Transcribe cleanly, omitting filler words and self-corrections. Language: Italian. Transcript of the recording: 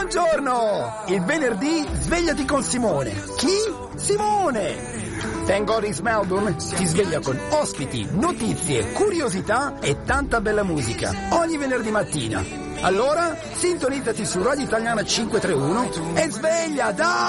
Buongiorno! Il venerdì svegliati con Simone. Chi? Simone! Thank God It's Melbourne ti sveglia con ospiti, notizie, curiosità e tanta bella musica ogni venerdì mattina. Allora, sintonizzati su Radio Italiana 531 e sveglia, dai!